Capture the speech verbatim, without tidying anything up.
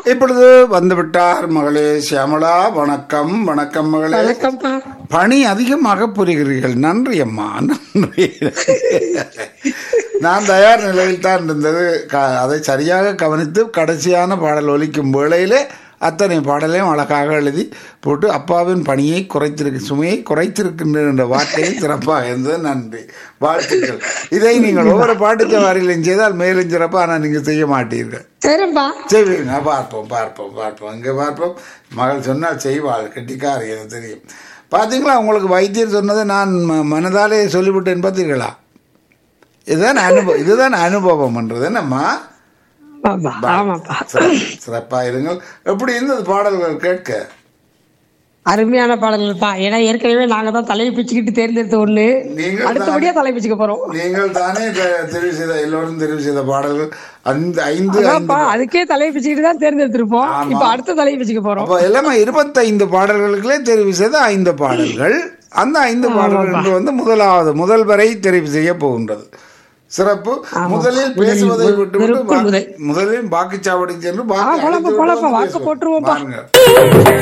இப்பொழுது வந்துவிட்டார் மகளே சியாமளா. வணக்கம். வணக்கம் மகளே. வணக்கம்ப்பா. பணி அதிகமாக புரிகிறீர்கள். நன்றி அம்மா, நன்றி. நான் தயார் நிலையில் தான் இருந்தது. அதை சரியாக கவனித்து கடைசியான பாடல் ஒலிக்கும் வேளையிலே அத்தனை பாடலையும் அழகாக எழுதி போட்டு அப்பாவின் பணியை குறைத்திருக்கு, சுமையை குறைத்திருக்கின்ற என்ற வார்த்தையை சிறப்பாக இருந்தது. நன்றி, வாழ்த்துக்கள். இதை நீங்கள் ஒவ்வொரு பாட்டு வாரிலையும் செய்தால் மேலும் சிறப்பாக. ஆனால் நீங்கள் செய்ய மாட்டீர்கள். சரிப்பா, செய்வீங்க. பார்ப்போம் பார்ப்போம் பார்ப்போம் இங்கே பார்ப்போம். மகள் சொன்னால் செய்வாள், கெட்டிக்காரி, எனக்கு தெரியும். பார்த்தீங்களா, உங்களுக்கு வைத்தியர் சொன்னதை நான் மனதாலே சொல்லிவிட்டேன். பார்த்தீர்களா? இதுதான் அனுபவம், இதுதான் அனுபவம் என்றது. என்னம்மா, சிறப்பா இருங்கள். எப்படி இருந்தது பாடல்கள் கேட்க? அருமையான பாடல்கள்ப்பா. ஏன்னா ஏற்கனவே நாங்க தான் தலையை பிச்சுக்கிட்டு தேர்ந்தெடுத்த ஒண்ணு, அடுத்தபடியா தலை பிச்சுக்க போறோம். நீங்கள் தானே தெரிவு செய்த, எல்லோரும் தெரிவு செய்த பாடல்கள் அந்த ஐந்து. அதுக்கே தலையை பிச்சுக்கிட்டு தான் தேர்ந்தெடுத்திருப்போம். இப்ப அடுத்த தலையை பிச்சுக்க போறோம். எல்லாமே இருபத்தைந்து பாடல்களுக்குள்ளே தெரிவு செய்த ஐந்து பாடல்கள். அந்த ஐந்து பாடல்கள் வந்து முதலாவது முதல் வரை தெரிவு செய்ய போகின்றது. சிறப்பு. முதலில் பேசுவதை விட்டு முதலில் வாக்குச்சாவடி சென்று வாக்கு போட்டுருவோம் பாருங்க.